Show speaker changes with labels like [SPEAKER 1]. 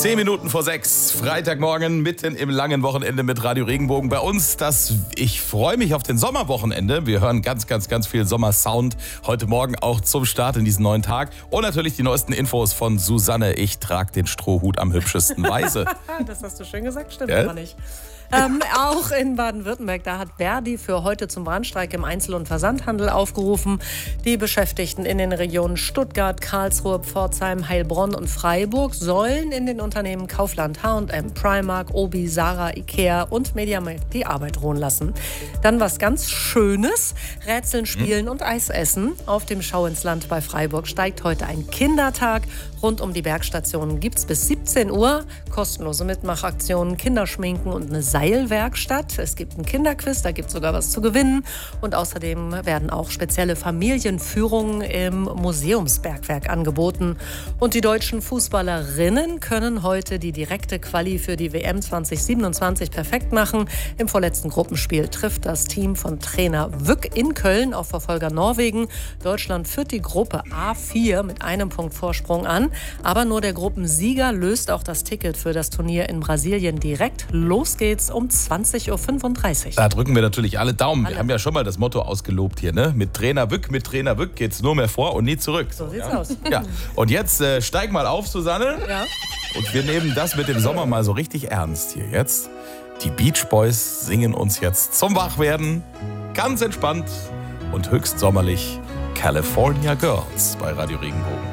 [SPEAKER 1] 10 Minuten vor 6, Freitagmorgen, mitten im langen Wochenende mit Radio Regenbogen. Bei uns, ich freue mich auf den Sommerwochenende. Wir hören ganz viel Sommersound heute Morgen auch zum Start in diesen neuen Tag. Und natürlich die neuesten Infos von Susanne. Ich trage den Strohhut am hübschesten Weise.
[SPEAKER 2] Das hast du schön gesagt, stimmt aber nicht. Auch in Baden-Württemberg, da hat Verdi für heute zum Warnstreik im Einzel- und Versandhandel aufgerufen. Die Beschäftigten in den Regionen Stuttgart, Karlsruhe, Pforzheim, Heilbronn und Freiburg sollen in den Unternehmen Kaufland, H&M, Primark, Obi, Zara, Ikea und Mediamarkt die Arbeit ruhen lassen. Dann was ganz Schönes, Rätseln, Spielen und Eis essen. Auf dem Schau ins Land bei Freiburg steigt heute ein Kindertag. Rund um die Bergstationen gibt es bis 17 Uhr kostenlose Mitmachaktionen, Kinderschminken und eine Seilwerkstatt. Es gibt einen Kinderquiz, da gibt es sogar was zu gewinnen. Und außerdem werden auch spezielle Familienführungen im Museumsbergwerk angeboten. Und die deutschen Fußballerinnen können heute die direkte Quali für die WM 2027 perfekt machen. Im vorletzten Gruppenspiel trifft das Team von Trainer Wück in Köln auf Verfolger Norwegen. Deutschland führt die Gruppe A4 mit einem Punkt Vorsprung an. Aber nur der Gruppensieger löst auch das Ticket für das Turnier in Brasilien direkt. Los geht's um 20.35 Uhr.
[SPEAKER 1] Da drücken wir natürlich alle Daumen. Wir haben ja schon mal das Motto ausgelobt hier, ne? Mit Trainer Wück geht's nur mehr vor und nie zurück.
[SPEAKER 2] So sieht's aus.
[SPEAKER 1] Ja. Und jetzt steig mal auf, Susanne.
[SPEAKER 2] Ja.
[SPEAKER 1] Und wir nehmen das mit dem Sommer mal so richtig ernst hier jetzt. Die Beach Boys singen uns jetzt zum Wachwerden. Ganz entspannt und höchst sommerlich California Girls bei Radio Regenbogen.